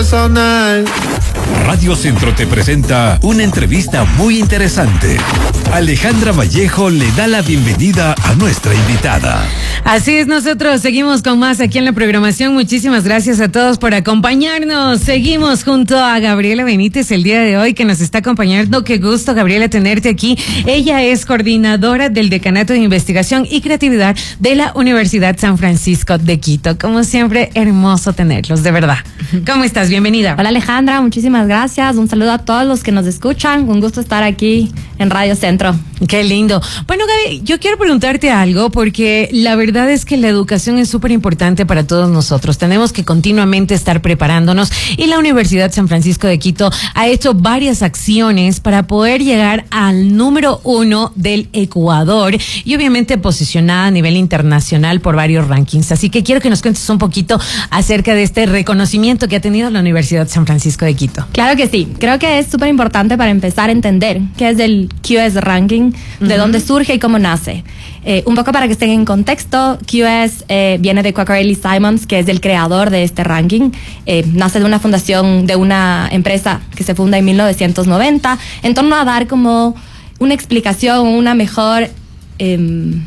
personal. Radio Centro te presenta una entrevista muy interesante. Alejandra Vallejo le da la bienvenida a nuestra invitada. Así es, nosotros seguimos con más aquí en la programación. Muchísimas gracias a todos por acompañarnos. Seguimos junto a Gabriela Benítez el día de hoy, que nos está acompañando. Qué gusto, Gabriela, tenerte aquí. Ella es coordinadora del Decanato de Investigación y Creatividad de la Universidad San Francisco de Quito. Como siempre, hermoso tenerlos, de verdad. ¿Cómo estás? Bienvenida. Hola, Alejandra, muchísimas gracias. Un saludo a todos los que nos escuchan. Un gusto estar aquí en Radio Centro. Qué lindo. Bueno, Gaby, yo quiero preguntarte algo, porque la verdad es que la educación es súper importante para todos nosotros. Tenemos que continuamente estar preparándonos, y la Universidad San Francisco de Quito ha hecho varias acciones para poder llegar al número 1 del Ecuador, y obviamente posicionada a nivel internacional por varios rankings. Así que quiero que nos cuentes un poquito acerca de este reconocimiento que ha tenido la Universidad San Francisco de Quito. Claro que sí. Creo que es súper importante para empezar a entender qué es el QS Ranking, de dónde surge y cómo nace. Un poco para que estén en contexto, QS viene de Quacquarelli Simons, que es el creador de este ranking. Nace de una fundación, de una empresa que se funda en 1990, en torno a dar como una explicación, una mejor... un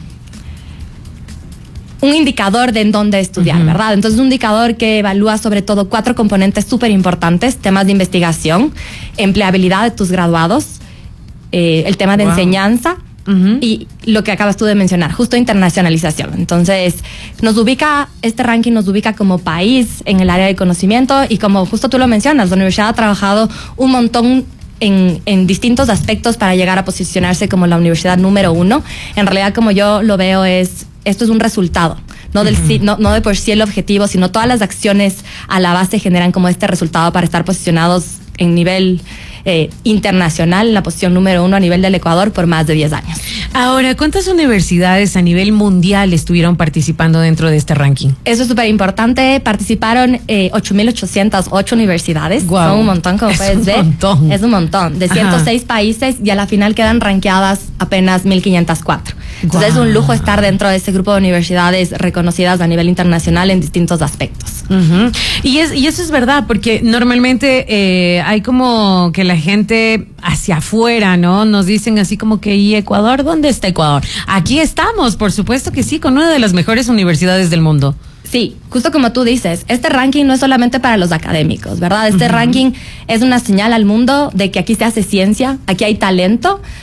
indicador de en dónde estudiar, ¿verdad? Entonces, un indicador que evalúa sobre todo 4 componentes súper importantes: temas de investigación, empleabilidad de tus graduados, el tema de enseñanza, y lo que acabas tú de mencionar, justo internacionalización. Entonces, este ranking nos ubica como país en el área de conocimiento, y como justo tú lo mencionas, la universidad ha trabajado un montón en distintos aspectos para llegar a posicionarse como la universidad número 1. En realidad, como yo lo veo, esto es un resultado, no de por sí el objetivo, sino todas las acciones a la base generan como este resultado para estar posicionados en nivel internacional, en la posición número 1 a nivel del Ecuador por más de 10 años. Ahora, ¿cuántas universidades a nivel mundial estuvieron participando dentro de este ranking? Eso es súper importante. Participaron 8.808 universidades. Wow. Son un montón, como puedes ver. Montón. Es un montón. De 106 países, y a la final quedan rankeadas apenas 1.504. Entonces es un lujo estar dentro de ese grupo de universidades reconocidas a nivel internacional en distintos aspectos. Y eso es verdad, porque normalmente hay como que la gente hacia afuera, ¿no? Nos dicen así como que, ¿y Ecuador? ¿Dónde está Ecuador? Aquí estamos, por supuesto que sí, con una de las mejores universidades del mundo. Sí, justo como tú dices, este ranking no es solamente para los académicos, ¿verdad? Este ranking es una señal al mundo de que aquí se hace ciencia, aquí hay talento,